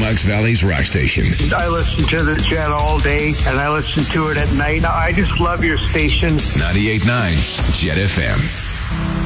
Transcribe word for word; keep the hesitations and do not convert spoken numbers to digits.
Mohawks Valley's rock station. I listen to the Jet all day, and I listen to it at night. I just love your station. ninety-eight point nine Jet F M.